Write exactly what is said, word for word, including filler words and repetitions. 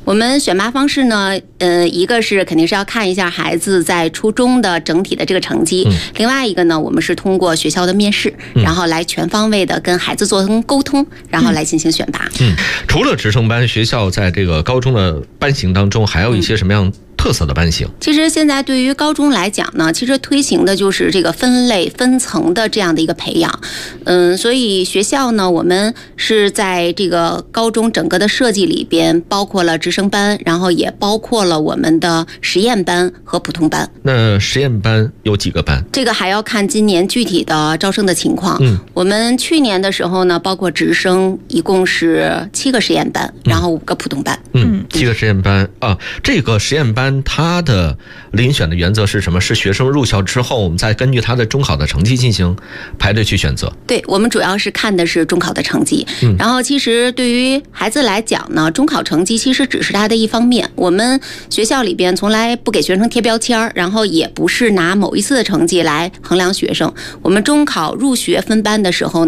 我们选拔方式呢，呃，一个是肯定是要看一下孩子在初中的整体的这个成绩，嗯、另外一个呢，我们是通过学校的面试，嗯、然后来全方位的跟孩子做沟通，然后来进行选拔。 嗯，除了直升班，学校在这个高中的班型当中，还有一些什么样特色的班型？ 其实现在对于高中来讲呢，其实推行的就是这个分类分层的这样的一个培养。嗯，所以学校呢，我们是在这个高中整个的设计里边，包括了直升班，然后也包括了我们的实验班和普通班。 那实验班有几个班？ 这个还要看今年具体的招生的情况。嗯，我们去年的时候呢，包括直升一共是七个实验班，然后五个普通班。 嗯，七个实验班啊，这个实验班它的遴选的原则是什么？是学生入校之后，我们再根据他的中考的成绩进行排队去选择。 对，我们主要是看的是中考的成绩。嗯，然后其实对于孩子来讲呢，中考成绩其实只是他的一方面。我们学校里边从来不给学生贴标签，然后也不是拿某一次的成绩来衡量学生。我们中考入学分班的时候呢，